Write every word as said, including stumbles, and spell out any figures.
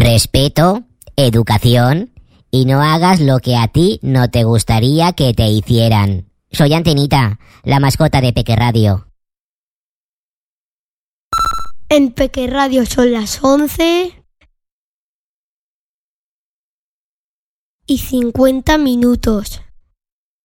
respeto, educación y no hagas lo que a ti no te gustaría que te hicieran. Soy Antenita, la mascota de Peque Radio. En Peque Radio son las once y cincuenta minutos.